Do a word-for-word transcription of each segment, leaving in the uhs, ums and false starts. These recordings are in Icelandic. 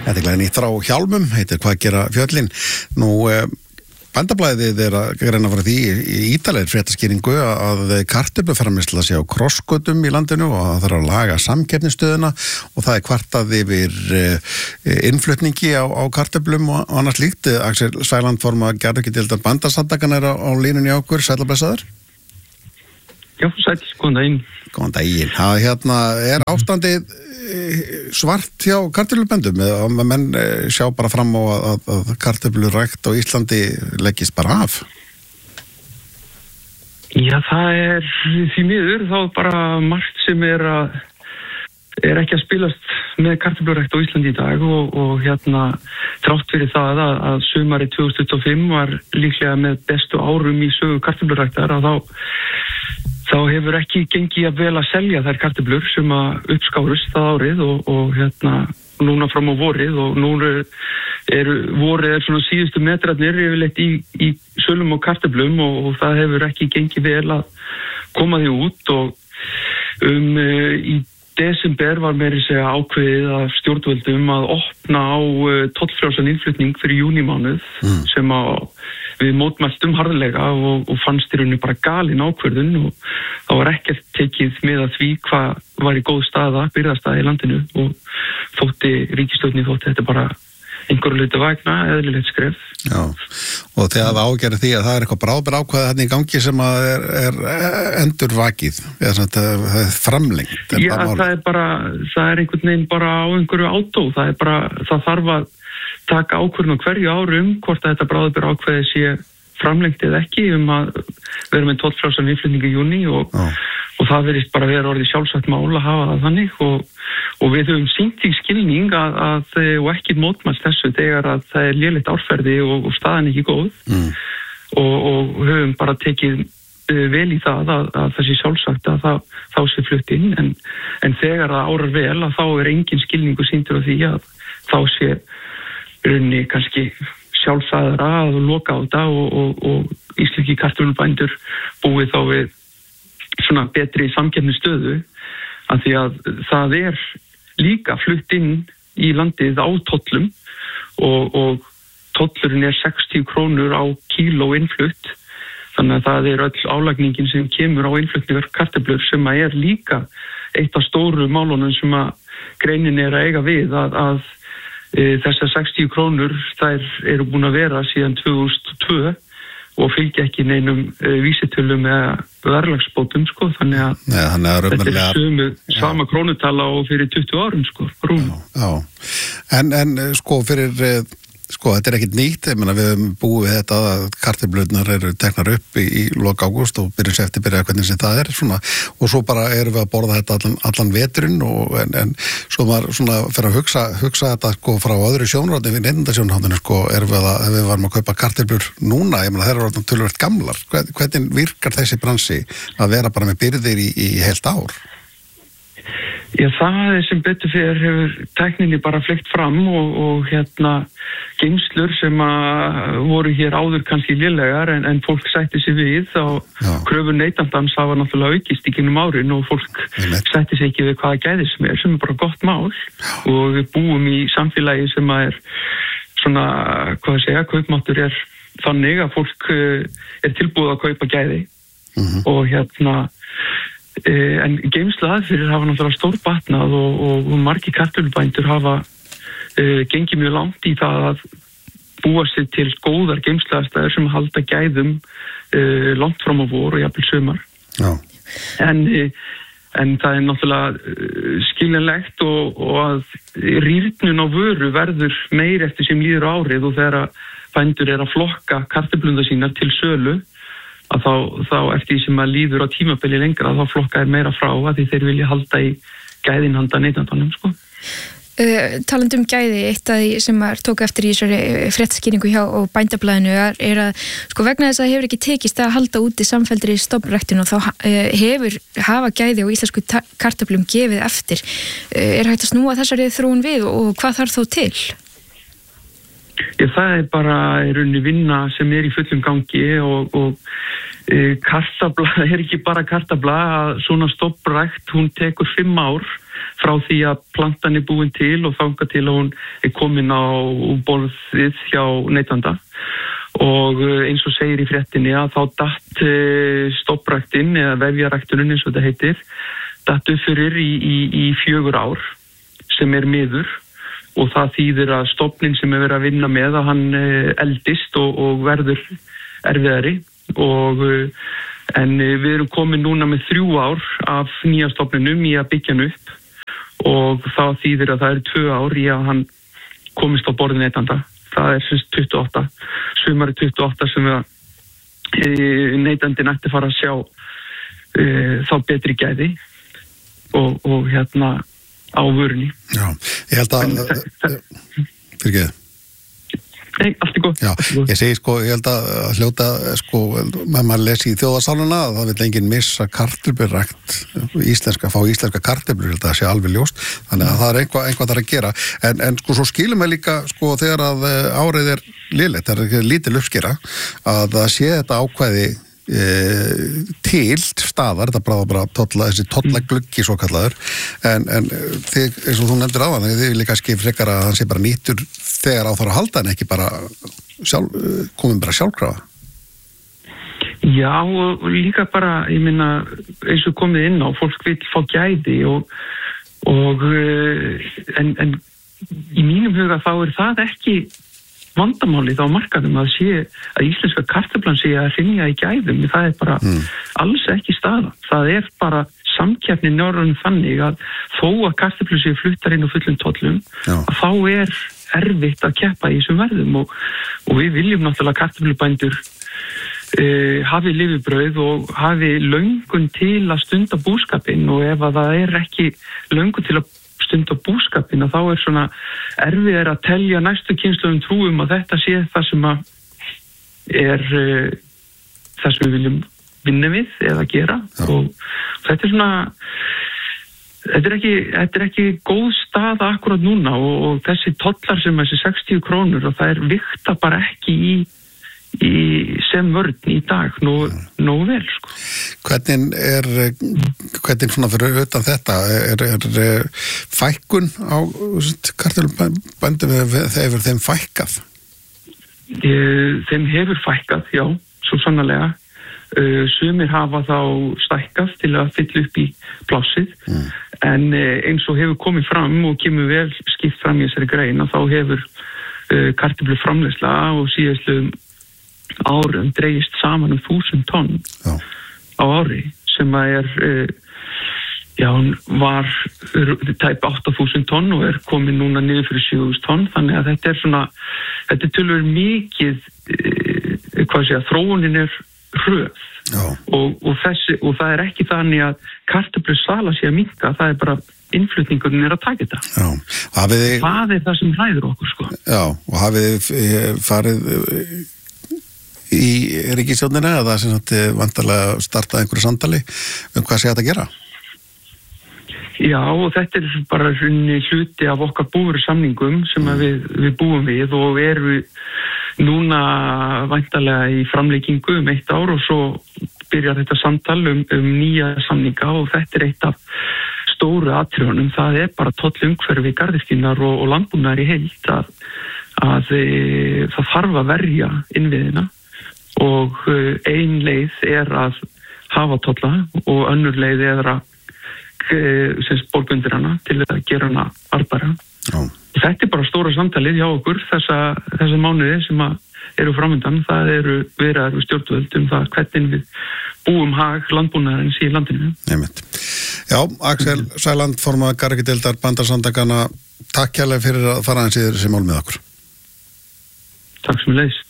Þetta er glæði nýtt frá Hjálmum, heitir Hvað gera fjöllin. Nú, bændablaðið er að greina frá því í ítalegri fréttaskýringu að kartöfluframleiðsla sé á krossgötum í landinu og það þarf að laga samkeppnisstöðuna og það er kvartað yfir innflutningi á, á kartöflum og annars líkt. Axel Sæland formaður Garðyrkjudeildar Bændasamtakanna er á, á línunni á okkur. Sæll og blessaður. Já, sæll, góðan daginn. Góðan daginn. Það hérna er ástandið svart hjá kartöflubændum eða menn sjá bara fram á að, að kartöflurækt á Íslandi leggist bara af? Já, það er því miður þá bara margt sem er að er ekki að spilast með kartöflurækt á Íslandi í dag og, og hérna þrátt fyrir það að, að sumarið tvö þúsund tuttugu og fimm var líklega með bestu árum í sögu kartöfluræktar að þá þá hefur ekki gengið að vel að selja þær kartöflur sem að uppskárust það árið og, og hérna núna fram á vorið og núna er vorið er svona síðustu metrarnir yfirleitt í, í sölum og kartöflum og, og það hefur ekki gengið vel að koma því út og um uh, í desember var meira að segja ákveðið af stjórnvöldum að opna á uh, tollfrjálsan innflutning fyrir júnímánuð mm. sem að við mótmæltum harðlega og, og fannst í rauninni bara galin ákvörðun og þá var ekkert tekið með að því hvað var í góð staða, byrðastaða í landinu og þótti ríkisstjórnin þótti þetta bara einhverju hluti vegna, eðlilegt skref. Já, og þegar það ágerði því að það er eitthvað bráðber ákvæði hérna í gangi sem að er, er endur vakið, eða svona það er framlengt. Já, það er bara, það er einhvern veginn bara á einhverju átó, það er bara, það þarf að taka ákvörðun á hverju árum hvort að þetta bráðber ákvæði sé framlengt eða ekki um að vera með tollfrjálsan innflutning í júní og, og það verðist bara vera orðið sjálfsagt mál að hafa það þannig og, og við höfum sýnt í skilning að, að og ekki mótmælt þessu þegar að það er lélegt árferði og, og staðan ekki góð mm. og, og höfum bara tekið vel í það að, að það sé sjálfsagt að það, þá sé flutt inn en, en þegar það árar vel að þá er engin skilningu sýndur á því að þá sé runni kannski sjálfsagðara að loka á þetta og, og, og íslenski kartöflubændur búið þá við svona betri samkeppnisstöðu af því að það er líka flutt inn í landið á tollum og, og tollurinn er sextíu krónur á kíló innflutt þannig að það er öll álagningin sem kemur á innflutningar kartöflur sem að er líka eitt af stóru málunum sem að greinin er að eiga við að, að þessar sextíu krónur þær eru búin að vera síðan tvö þúsund og tvö og fylgja ekki neinum vísitölum eða verðlagsbótum sko þannig að, Nei, þannig að þetta er sömu, sama krónutala og fyrir tuttugu árum sko já, já. En, en sko fyrir sko þetta er ekkit nýtt, ég meina við höfum búið við þetta að kartöflurnar eru teknar upp í, í lok ágúst og byrjun september hvernig sem það er svona og svo bara erum við að borða þetta allan, allan veturinn og en, en svo maður svona fyrir að hugsa, hugsa þetta sko frá öðru sjónráði við neytendasjónráðinu sko erum við að ef við varum að kaupa kartöflur núna, ég meina þeir eru töluvert gamlar, hvernig virkar þessi bransi að vera bara með byrðir í, í heilt ár? Já, það er sem betur fyrir hefur tækninni bara fleygt fram og, og hérna geymslur sem að voru hér áður kannski lélegar en, en fólk sætti sig við þá kröfur neytandans hafa náttúrulega aukist í gegnum árin og fólk sætti sig ekki við hvaða gæðis sem er sem er bara gott mál Já. Og við búum í samfélagi sem að er svona, hvað að segja, kaupmáttur er þannig að fólk er tilbúið að kaupa gæði mm-hmm. og hérna en geymsla aðferðir hafa náttúrulega stórbatnað og, og, og margir kartöflubændur hafa uh, gengið mjög langt í það að búa sér til góðar geymslaðastæður sem halda gæðum uh, langt fram á vor og jafnvel sumar. Já. En, uh, en það er náttúrulega uh, skiljanlegt og, og að rýrnun á vöru verður meir eftir sem líður árið og þegar bændur er að flokka kartöflunda sínar til sölu að þá, þá eftir því sem að líður á tímabili lengra þá flokka er meira frá að því þeir vilja halda í gæðin handa neytandanum sko. Uh, talandi um gæði, eitt af því sem maður tók eftir í þessari fréttaskýringu hjá og bændablaðinu er, er að sko vegna þess að hefur ekki tekist að halda úti samfelldri stofnræktun og þá uh, hefur hafa gæði og íslensku kartöflum gefið eftir. Uh, er hægt að snúa þessari þróun við og hvað þarf þó til? Ég, það er bara í rauninni vinna sem er í fullum gangi og, og e, kartabla er ekki bara kartabla að svona stofnrækt, hún tekur fimm ár frá því að plantan er búin til og þangað til að hún er komin á borðið hjá neytanda. Og eins og segir í fréttinni að þá datt stoppræktin eða vefjaræktunin eins og þetta heitir, datt upp fyrir í, í, í fjögur ár sem er miður og það þýðir að stofnin sem er verið að vinna með að hann eldist og, og verður erfiðari og en við erum komin núna með þrjú ár af nýja stofninum í að byggja hann upp og það þýðir að það eru tvö ár í að hann komist á borðið neytanda. Það er semst tuttugu og átta, sumari tuttugu og átta sem við e, neytandinn ætti fara að sjá e, þá betri gæði og, og hérna á vörunni. Já, ég held að, fyrir ekki. Nei, allt er góð. Já, ég segi sko, ég held að hljóta, sko, með maður lesi í þjóðasáluna að það vil enginn missa kartöflurækt, íslenska, fá íslenska kartöflur, ég held að það sé alveg ljóst, þannig að það er einhvað, einhvað þar að gera. En, en sko, svo skilum við líka, sko, þegar að árið er lélegt, það er ekki lítil uppskera, að það sé þetta ákvæði e, til staðar, þetta bara, bara tolla, þessi tollagluggi svo kallaður, en, en þið, eins og þú nefndir áðan, þið vil líka skil frekar að hann sé bara nýttur þegar á þarf að halda en ekki bara sjálf, komin bara sjálfkrafa. Já, og líka bara, ég minna, eins og komið inn á, fólk vil fá gæði og, og en, en í mínum huga þá er það ekki vandamálið á markaðum að sé að íslenska kartöflan sé að hrynja í gæðum, það er bara mm. alls ekki staða. Það er bara samkeppni norrunum þannig að þó að kartöflu sé fluttar inn á fullum tollum, Já. Að þá er erfitt að keppa í þessum verðum og, og við viljum náttúrulega kartöflubændur uh, hafi lifibrauð og hafi löngun til að stunda búskapinn og ef að það er ekki löngun til að stunda búskapinn þá er svona erfiðar að telja næstu kynslóðum trúum að þetta sé það sem að er uh, það sem við viljum vinna við eða gera Já. Og þetta er svona Þetta er, ekki, þetta er ekki góð staða akkurat núna og, og þessi tollar sem þessi sextíu krónur og það er vikta bara ekki í, í sem vörn í dag nógu, nógu vel sko. Hvernig er hvernig svona fyrir utan þetta er, er, er fækkun á kartöflubændum hefur þeim fækkað? Þeim hefur fækkað, já, svo sannarlega. Uh, sumir hafa þá stækkað til að fylla upp í plássið mm. en uh, eins og hefur komið fram og kemur vel skipt fram í þessari grein að þá hefur uh, kartöflu framleiðsla og síðastlu árum dreigist saman um þúsund tonn Já. Á ári sem að er uh, já, var tæp átta þúsund tonn og er komið núna niður fyrir sjö þúsund tonn þannig að þetta er svona þetta er tölur mikið uh, hvað sé að þróunin er hröð og, og, þessi, og það er ekki þannig að kartöflu sala sé að minnka, það er bara innflutningurinn er að taka þetta. Já, hafið þið... Það er það sem hræður okkur, sko. Já, og hafið þið farið í ríkisstjórnina eða sem sagt vantarlega startað einhverju samtali um hvað sé þetta að gera? Já, og þetta er bara hluti af okkar búvörusamningum sem mm. við, við búum við og eru núna væntanlega í framleikingu um eitt ár og svo byrjar þetta samtal um, um nýja samninga og þetta er eitt af stóru atriðunum. Það er bara tollumhverfi garðyrkjunnar og, og landbúnaðar í heild að, að e, það þarf að verja innviðina og e, ein leið er að hafa tolla og önnur leið er að sem borgundir hana til að gera hana arðbæra. Já. Þetta er bara stóra samtalið hjá okkur þessa, þessa mánuði sem eru framöndan. Það eru viðræður við stjórnvöld um það hvernig við búum hag landbúnaðarins í landinu. Nefnt. Já, Axel Sæland, formaður garðyrkjudeildar Bændasamtakanna, takk kærlega fyrir að fara aðeins í þessi mál með okkur. Takk sem leiðis.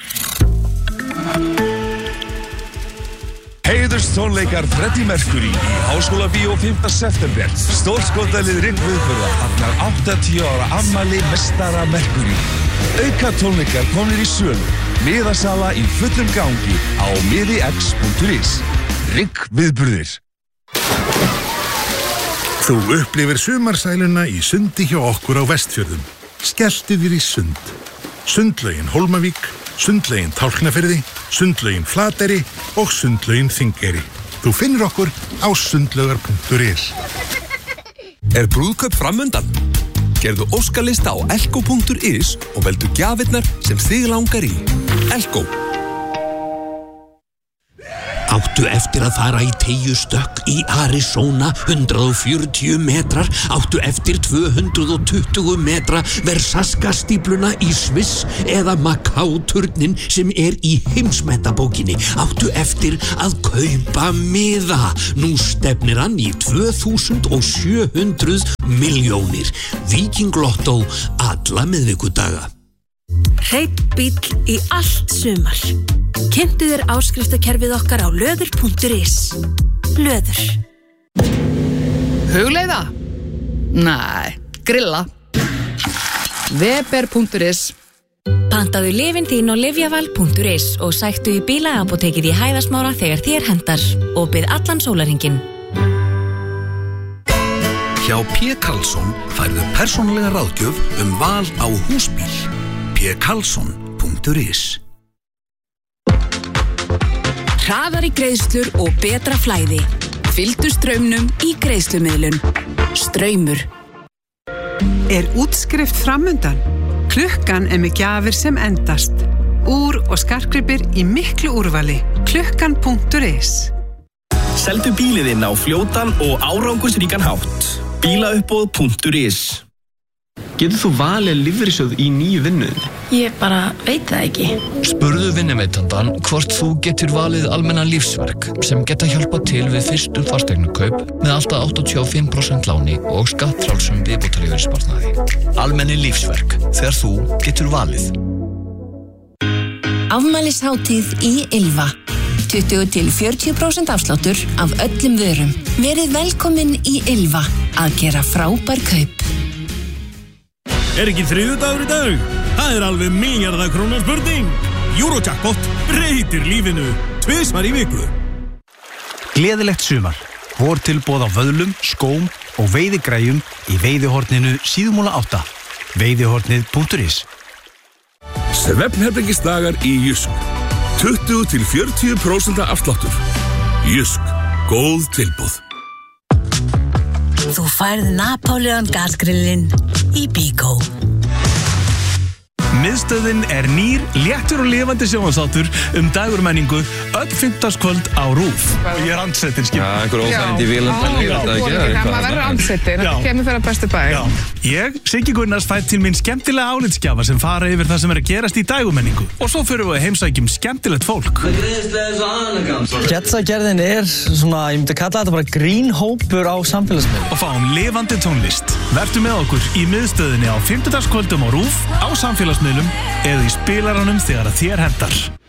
Heiðurstónleikar Freddie Mercury í Háskóla Bíó fimmta september. Stórskottalið Rikk viðburða fagnar áttatíu ára afmæli meistara Mercury. Auka tónleikar komnir í sölu. Miðasala í fullum gangi á miðix punktur is. Rikk viðburðir. Þú upplifir sumarsæluna í sundi hjá okkur á Vestfjörðum. Skelltu þér í sund. Sundlaugin Hólmavík, sundlaugin Tálknafirði, sundlaugin Flateyri og sundlaugin Þingeyri. Þú finnir okkur á sundlaugar punktur is. Er brúðkaup framundan? Gerðu óskalista á elko punktur is og veldu gjafirnar sem þig langar í. Elko. Áttu eftir að fara í teygjustökk í Arizona hundrað og fjörutíu metrar, áttu eftir tvö hundruð og tuttugu metra Versaska-stífluna í Sviss eða Macau-turnin sem er í heimsmetabókinni, áttu eftir að kaupa miða. Nú stefnir hann í tvö þúsund og sjö hundruð milljónir. Viking Lotto alla miðvikudaga. Hreinn bíll í allt sumar. Kynntu þér áskriftakerfið okkar á löður punktur is. Löður. Hugleiða? Næ, grilla. Weber punktur is. Pantaðu lyfin þín á lyfjaval punktur is og sæktu í bílaapotekið í Hæðasmára þegar þér hendar. Opið allan sólarhringinn. Hjá P. Karlsson færðu persónulega ráðgjöf um val á húsbíl. p karlsson punktur is. Hraðari greiðslur og betra flæði. Fylgdu straumnum í greiðslumiðlun. Straumur. Er útskrift framundan? Klukkan er með gjafir sem endast. Úr og skartgripir í miklu úrvali. klukkan punktur is. Seldu bíliðinn á fljótan og árangusríkan hátt. bílauppboð punktur is. Getur þú valið lífeyrissjóð í nýju vinnuðinni? Ég bara veit það ekki. Spurðu vinnuveitandann hvort þú getur valið almennan lífsverk sem geta hjálpað til við fyrstu fasteignakaup með alltaf áttatíu og fimm prósent láni og skattfrjálsum viðbótarlífeyrissparnaði. Almenni lífsverk, þegar þú getur valið. Afmælishátíð í Ylva. tuttugu til fjörutíu prósent afsláttur af öllum vörum. Verið velkomin í Ylva að gera frábær kaup. Er ekki þriðjudagur í dag? Það er alveg milljarða króna spurning. Eurojackpot breytir lífinu tvisvar í viku. Gleðilegt sumar. Vortilboð á vöðlum, skóm og veiðigræjum í veiðihorninu Síðumúla átta. veiðihornið punktur is. Svefnherbergisdagar í Jysk. tuttugu til fjörutíu prósent afsláttur. Jysk. Góð tilboð. Þú færð Napoleon gasgrillin í Bíkó. Miðstöðin er nýr, léttur og lifandi sjónvarpsþáttur um dagurmenningu öll fimmtudagskvöld á RÚV. Ég er andsettin, skil. Já, einhver óþægindi í vélum. Já, maður verður andsettin, það kemur fyrir að bestu bæ. Ég, Siggi Gunnars, fæ til mín skemmtilega álitsgjafar sem fara yfir það sem er að gerast í dagurmenningu. Og svo fyrir við að heimsækjum skemmtilegt fólk. Getsagerðin er svona, ég myndi kalla þetta bara grínhópur á samfélagsmiðlum. Og fáum lifandi tónlist. Vertu með okkur í miðstöðinni á fimmtudagskvöldum á RÚV, á samfélagsmiðlum eða í spilaranum þegar að þér hentar.